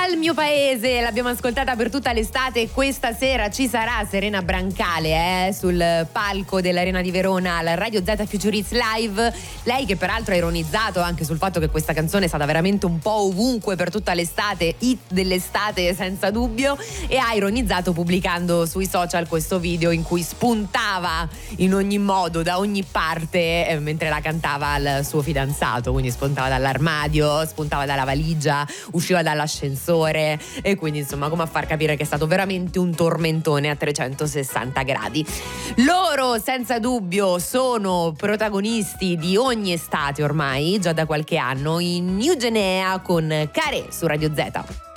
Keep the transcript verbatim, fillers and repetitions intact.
Dal mio paese l'abbiamo ascoltata per tutta l'estate. Questa sera ci sarà Serena Brancale eh, sul palco dell'Arena di Verona al Radio Z Future Hits Live. Lei che peraltro ha ironizzato anche sul fatto che questa canzone è stata veramente un po' ovunque per tutta l'estate, hit dell'estate senza dubbio, e ha ironizzato pubblicando sui social questo video in cui spuntava in ogni modo, da ogni parte, eh, mentre la cantava al suo fidanzato. Quindi spuntava dall'armadio, spuntava dalla valigia, usciva dall'ascensore, e quindi insomma come a far capire che è stato veramente un tormentone a trecentosessanta gradi. Loro senza dubbio sono protagonisti di ogni estate ormai, già da qualche anno, in New Guinea con Care su Radio Z.